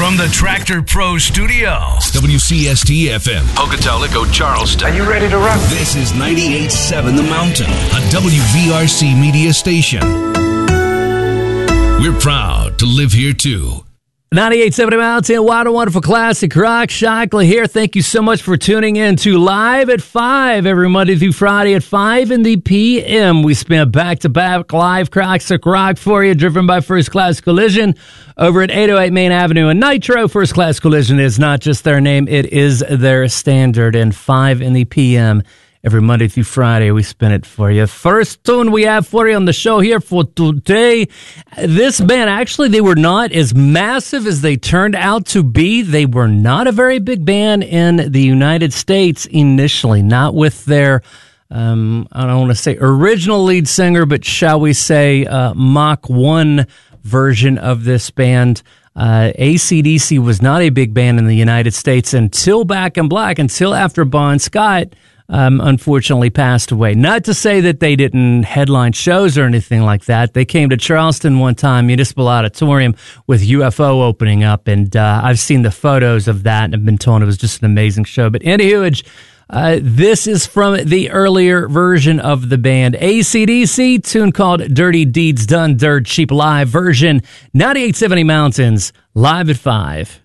From the Tractor Pro Studios, WCST-FM, Pocatello, Charleston. Are you ready to rock? This is 98.7 The Mountain, a WVRC media station. We're proud to live here, too. 98.7 The Mountain, Wild and Wonderful Classic Rock. Shockley here. Thank you so much for tuning in to Live at 5 every Monday through Friday at 5 in the p.m. We spin back-to-back live classic rock for you, driven by First Class Collision over at 808 Main Avenue in Nitro. First Class Collision is not just their name, it is their standard. And 5 in the p.m. every Monday through Friday, we spin it for you. First tune we have for you on the show here for today. This band, actually, they were not as massive as they turned out to be. They were not a very big band in the United States initially, not with their, I don't want to say original lead singer, but shall we say Mach 1 version of this band. AC/DC was not a big band in the United States until Back in Black, until after Bon Scott unfortunately passed away. Not to say that they didn't headline shows or anything like that. They came to Charleston one time, Municipal Auditorium, with UFO opening up, and I've seen the photos of that and have been told it was just an amazing show. But anywho, this is from the earlier version of the band. AC/DC, tune called Dirty Deeds Done Dirt Cheap, live version. 9870 Mountains, live at 5.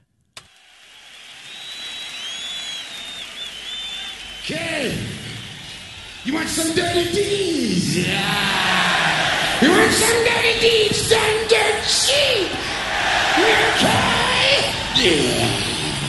Okay, you want some dirty deeds? Yeah. You want some dirty deeds done dirt cheap? Okay. Yeah.